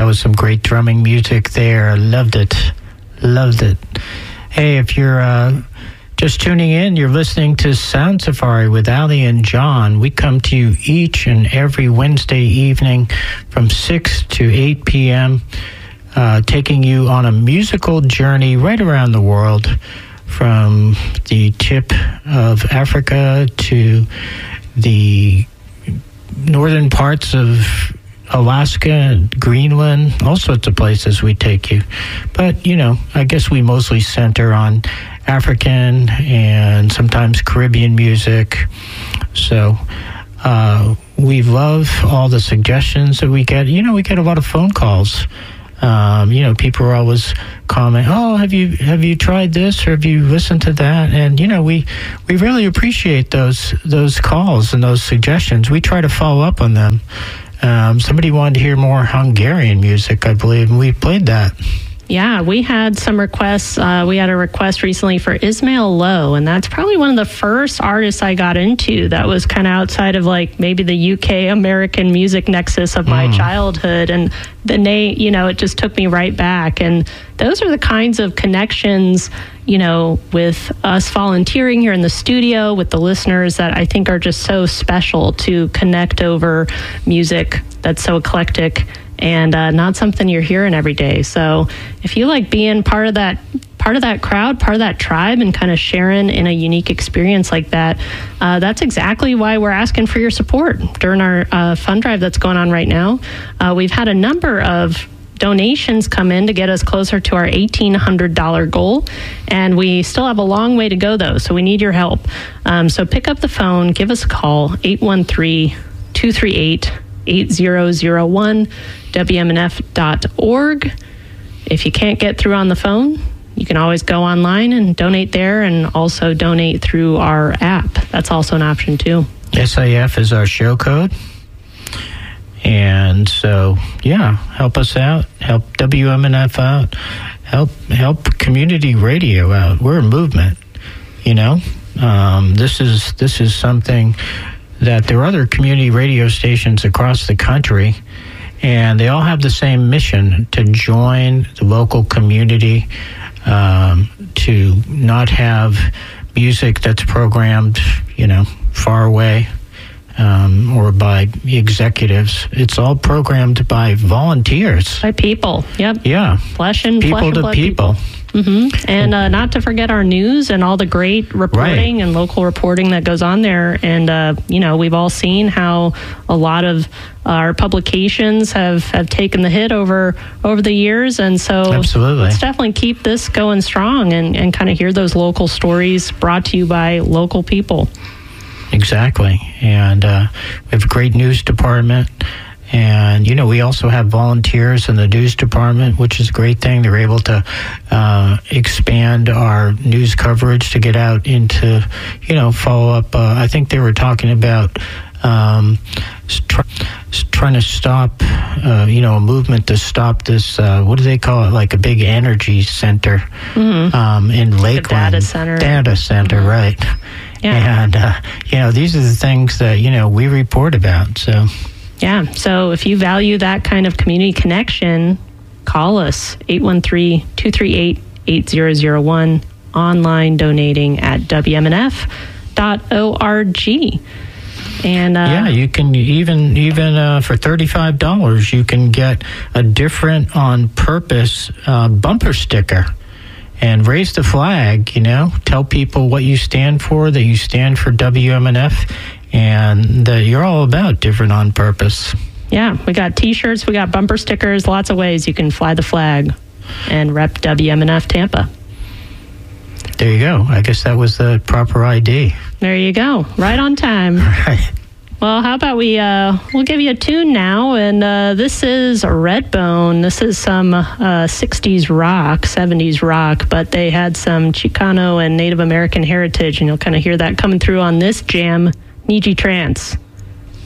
That was some great drumming music there. Loved it. Hey, if you're just tuning in, you're listening to Sound Safari with Ali and John. We come to you each and every Wednesday evening from 6 to 8 p.m., taking you on a musical journey right around the world, from the tip of Africa to the northern parts of Alaska, Greenland, all sorts of places we take you. But, you know, I guess we mostly center on African and sometimes Caribbean music. So we love all the suggestions that we get. You know, we get a lot of phone calls. You know, people are always commenting, "Oh, have you tried this, or have you listened to that?" And you know, we really appreciate those calls and those suggestions. We try to follow up on them. Somebody wanted to hear more Hungarian music, I believe, and we played that. Yeah, we had some requests. We had a request recently for Ismail Lowe, and that's probably one of the first artists I got into that was kind of outside of like maybe the UK American music nexus of my childhood. And the name, you know, it just took me right back. And those are the kinds of connections, you know, with us volunteering here in the studio, with the listeners, that I think are just so special to connect over music that's so eclectic and not something you're hearing every day. So if you like being part of that crowd, part of that tribe, and kind of sharing in a unique experience like that, that's exactly why we're asking for your support during our fund drive that's going on right now. We've had a number of donations come in to get us closer to our $1,800 goal, and we still have a long way to go, though, so we need your help. So pick up the phone, give us a call, 813-238-8001, WMNF.org. If you can't get through on the phone, you can always go online and donate there, and also donate through our app. That's also an option, too. SAF is our show code. And so, yeah, help us out, help WMNF out, help community radio out. We're a movement, you know. This is something that there are other community radio stations across the country, and they all have the same mission: to join the local community, to not have music that's programmed, you know, far away, or by executives. It's all programmed by volunteers. By people, yep. Yeah. Flesh and people blood to people. Mm-hmm. And not to forget our news and all the great reporting and local reporting that goes on there. And, you know, we've all seen how a lot of our publications have taken the hit over the years. And so absolutely, let's definitely keep this going strong and kind of hear those local stories brought to you by local people. Exactly. And we have a great news department. And, you know, we also have volunteers in the news department, which is a great thing. They're able to expand our news coverage to get out into, you know, follow up. I think they were talking about trying to stop, you know, a movement to stop this, what do they call it, like a big energy center in Lakeland. Data center. Data center, right. Yeah. And, you know, these are the things that, you know, we report about, so... Yeah, so if you value that kind of community connection, call us, 813-238-8001, online donating at WMNF.org. And yeah, you can even for $35, you can get a different on purpose bumper sticker and raise the flag, you know, tell people what you stand for, that you stand for WMNF, and that you're all about different on purpose. Yeah, we got T-shirts, we got bumper stickers, lots of ways you can fly the flag and rep WMNF Tampa. There you go. I guess that was the proper ID. There you go. Right on time. Right. Well, how about we'll give you a tune now, and this is Redbone. This is some 60s rock, 70s rock, but they had some Chicano and Native American heritage, and you'll kind of hear that coming through on this jam, Niji Trance.